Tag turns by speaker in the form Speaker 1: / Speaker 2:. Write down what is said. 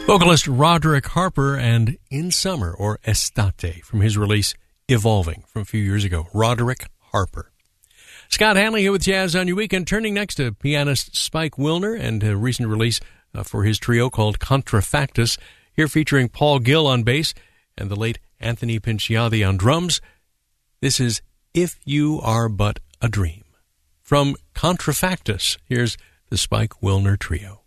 Speaker 1: Vocalist Roderick Harper and In Summer, or Estate, from his release Evolving from a few years ago. Roderick Harper. Scott Hanley here with Jazz on Your Weekend, turning next to pianist Spike Wilner and a recent release for his trio called Contrafactus, here featuring Paul Gill on bass and the late Anthony Pinciati on drums. This is If You Are But a Dream. From Contrafactus, here's the Spike Wilner Trio.